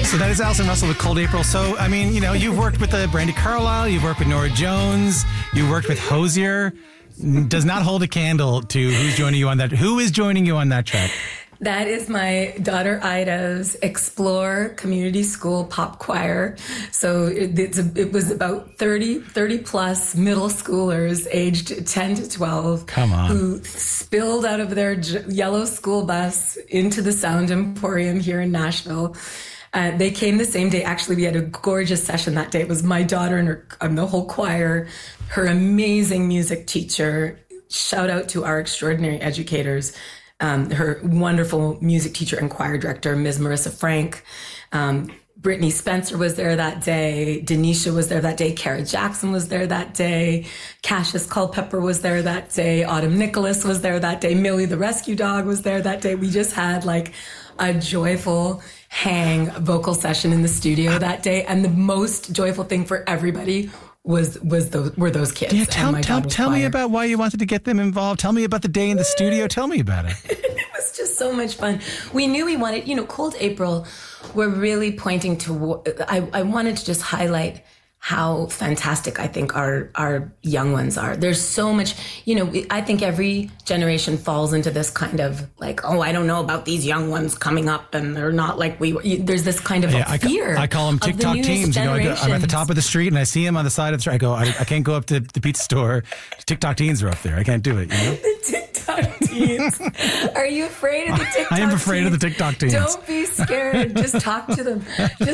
So that is Alison Russell with Cold April. So, I mean, you've worked with Brandy Carlisle, you've worked with Norah Jones, you worked with Hozier. Does not hold a candle to who's joining you on that. Who is joining you on that track? That is my daughter Ida's Explore Community School Pop Choir. So it was about 30 plus middle schoolers aged 10 to 12. Come on. Who spilled out of their yellow school bus into the Sound Emporium here in Nashville. They came the same day. Actually, we had a gorgeous session that day. It was my daughter and the whole choir, her amazing music teacher. Shout out to our extraordinary educators. Her wonderful music teacher and choir director, Ms. Marissa Frank. Brittany Spencer was there that day. Denisha was there that day. Kara Jackson was there that day. Cassius Culpepper was there that day. Autumn Nicholas was there that day. Millie the Rescue Dog was there that day. We just had like a joyful hang vocal session in the studio that day. And the most joyful thing for everybody were those kids. Yeah, tell me about why you wanted to get them involved. Tell me about the day in the studio. Tell me about it. It was just so much fun. We knew we wanted, Cold April, we're really pointing to, I wanted to just highlight how fantastic I think our young ones are. There's so much, I think every generation falls into this kind of like, oh, I don't know about these young ones coming up and they're not like there's this kind of fear. I call them TikTok teens. I'm at the top of the street and I see them on the side of the street. I go, I can't go up to the pizza store. TikTok teens are up there. I can't do it. The TikTok teens. Are you afraid of the TikTok teens? I am afraid of the TikTok teens. Don't be scared. Just talk to them.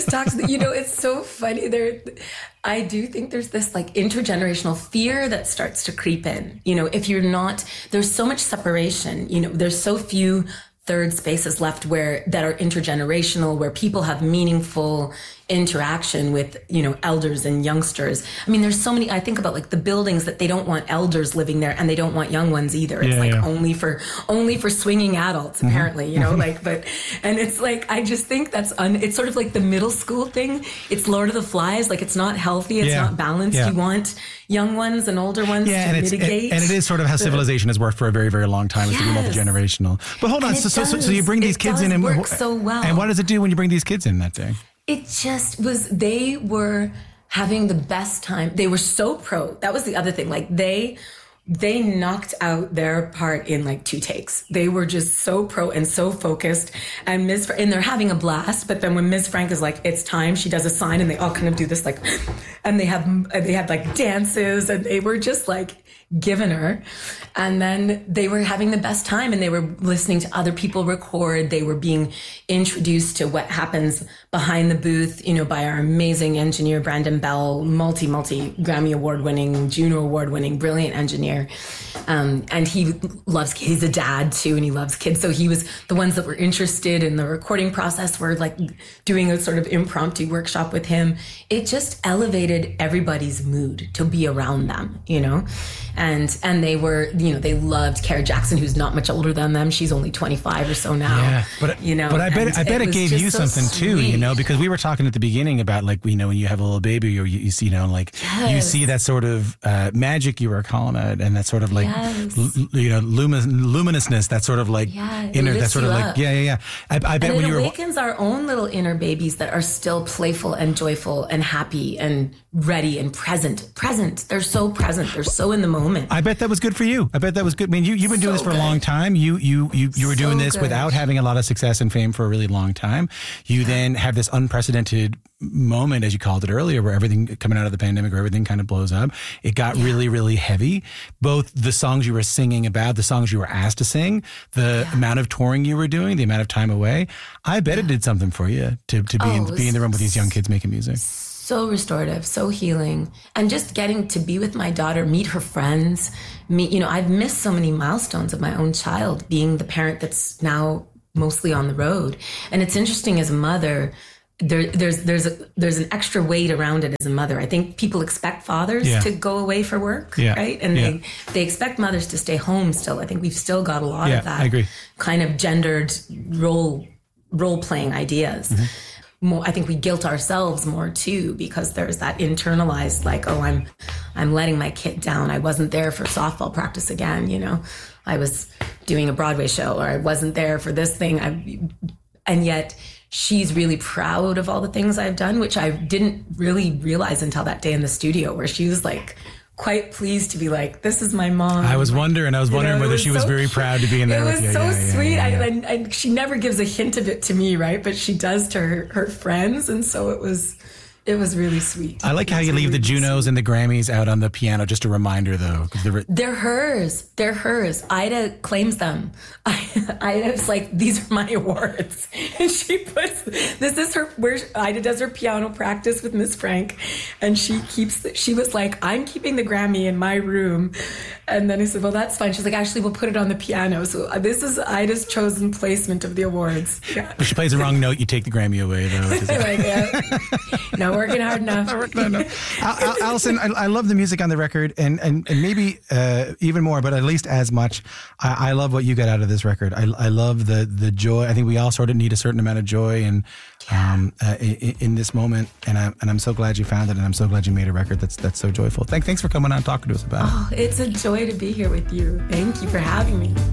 It's so funny. I do think there's this like intergenerational fear that starts to creep in. If you're not, there's so much separation, there's so few third spaces left that are intergenerational, where people have meaningful interaction with, elders and youngsters. I mean, there's so many, I think about like the buildings that they don't want elders living there and they don't want young ones either. It's only for swinging adults, apparently, and it's like, I just think it's sort of like the middle school thing. It's Lord of the Flies. Like it's not healthy. It's not balanced. You want young ones and older ones to mitigate. And it is sort of how civilization has worked for a very, very long time, is to be multi-generational. But hold on. So you bring these kids in and work so well. And what does it do when you bring these kids in that day? It just was, they were having the best time. They were so pro. That was the other thing. Like they knocked out their part in like 2 takes. They were just so pro and so focused. And they're having a blast. But then when Ms. Frank is like, it's time, she does a sign and they all kind of do this like, and they had like dances and they were just like giving her. And then they were having the best time and they were listening to other people record. They were being introduced to what happens behind the booth, by our amazing engineer, Brandon Bell, multi Grammy Award winning, Juno Award winning, brilliant engineer. And he's a dad too, and he loves kids. So he was the ones that were interested in the recording process, were like doing a sort of impromptu workshop with him. It just elevated everybody's mood to be around them, and they were, they loved Kara Jackson, who's not much older than them. She's only 25 or so now. Yeah, but I bet it gave you something too, because we were talking at the beginning about like, when you have a little baby or you see, you see that sort of magic, you were calling it, and that sort of like, luminousness, that sort of like inner, that sort of like, I bet when you awakens our own little inner babies that are still playful and joyful and happy and ready and present. They're so present. They're so in the moment. I bet that was good for you. I bet that was good. I mean, you've been doing this for a long time. You were doing this without having a lot of success and fame for a really long time. You then have this unprecedented moment, as you called it earlier, where everything coming out of the pandemic, where everything kind of blows up. It got really, really heavy. Both the songs you were singing about, the songs you were asked to sing, the amount of touring you were doing, the amount of time away. I bet it did something for you to be in the room with these young kids making music. So restorative, so healing. And just getting to be with my daughter, meet her friends, I've missed so many milestones of my own child, being the parent that's now mostly on the road. And it's interesting as a mother, there's an extra weight around it as a mother. I think people expect fathers to go away for work, right? And they expect mothers to stay home still. I think we've still got a lot of that kind of gendered role playing ideas. Mm-hmm. I think we guilt ourselves more too, because there's that internalized like, oh, I'm letting my kid down. I wasn't there for softball practice again, I was doing a Broadway show, or I wasn't there for this thing. And yet she's really proud of all the things I've done, which I didn't really realize until that day in the studio, where she was like quite pleased to be like, this is my mom. I was wondering whether she was very proud to be in there with you. It was so sweet. And she never gives a hint of it to me, right? But she does to her friends. And so it was really sweet. I like how you leave the Junos and the Grammys out on the piano. Just a reminder, though. They're hers. They're hers. Ida claims them. Ida's like, these are my awards. And she puts, this is her, where Ida does her piano practice with Miss Frank. And she was like, I'm keeping the Grammy in my room. And then I said, well, that's fine. She's like, actually, we'll put it on the piano. So this is Ida's chosen placement of the awards. Yeah. If she plays the wrong note, you take the Grammy away, though. Like, yeah. No, working hard enough. Alison, I love the music on the record, and maybe even more, but at least as much. I love what you get out of this record. I love the joy. I think we all sort of need a certain amount of joy and in this moment, and I'm so glad you found it, and I'm so glad you made a record that's so joyful. Thanks for coming on and talking to us about it. Oh, it's a joy to be here with you. Thank you for having me.